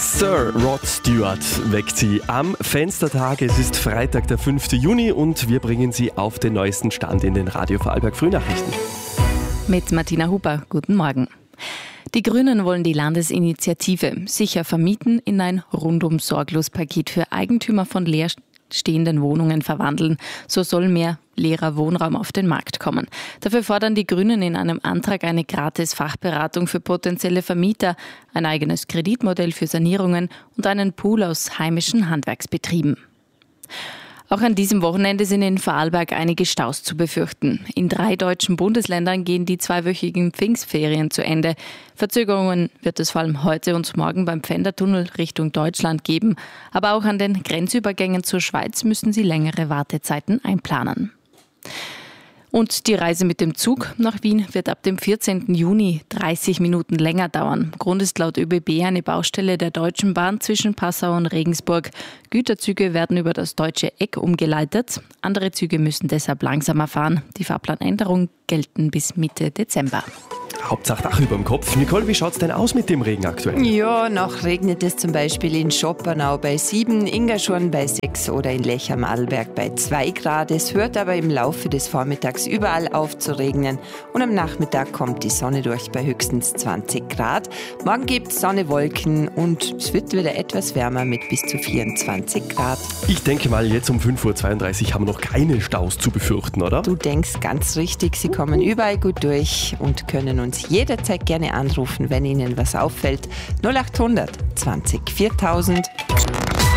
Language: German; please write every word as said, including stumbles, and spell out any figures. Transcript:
Sir Rod Stewart weckt Sie am Fenstertag. Es ist Freitag, der fünfte Juni und wir bringen Sie auf den neuesten Stand in den Radio Vorarlberg Frühnachrichten. Mit Martina Huber, guten Morgen. Die Grünen wollen die Landesinitiative Sicher vermieten in ein Rundum-Sorglos-Paket für Eigentümer von leerstehenden Wohnungen verwandeln. So soll mehr leerer Wohnraum auf den Markt kommen. Dafür fordern die Grünen in einem Antrag eine gratis Fachberatung für potenzielle Vermieter, ein eigenes Kreditmodell für Sanierungen und einen Pool aus heimischen Handwerksbetrieben. Auch an diesem Wochenende sind in Vorarlberg einige Staus zu befürchten. In drei deutschen Bundesländern gehen die zweiwöchigen Pfingstferien zu Ende. Verzögerungen wird es vor allem heute und morgen beim Pfändertunnel Richtung Deutschland geben. Aber auch an den Grenzübergängen zur Schweiz müssen sie längere Wartezeiten einplanen. Und die Reise mit dem Zug nach Wien wird ab dem vierzehnten Juni dreißig Minuten länger dauern. Grund ist laut ÖBB eine Baustelle der Deutschen Bahn zwischen Passau und Regensburg. Güterzüge werden über das Deutsche Eck umgeleitet. Andere Züge müssen deshalb langsamer fahren. Die Fahrplanänderungen gelten bis Mitte Dezember. Hauptsache Dach über dem Kopf. Nicole, wie schaut's denn aus mit dem Regen aktuell? Ja, noch regnet es zum Beispiel in Schoppernau bei sieben, Ingerschorn bei sechs oder in Lech am Arlberg bei zwei Grad. Es hört aber im Laufe des Vormittags überall auf zu regnen und am Nachmittag kommt die Sonne durch bei höchstens zwanzig Grad. Morgen gibt es Sonne, Wolken und es wird wieder etwas wärmer mit bis zu vierundzwanzig Grad. Ich denke mal, jetzt um fünf Uhr zweiunddreißig haben wir noch keine Staus zu befürchten, oder? Du denkst ganz richtig, sie kommen überall gut durch und können uns jederzeit gerne anrufen, wenn Ihnen was auffällt. null achthundert zwanzig viertausend.